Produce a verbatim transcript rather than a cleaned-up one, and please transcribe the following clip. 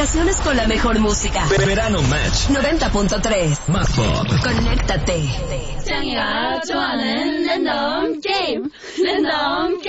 vacaciones con la mejor música. Verano Match noventa punto tres. Más pop. Conéctate. 짱이가 좋아하는 랜덤 게임 랜덤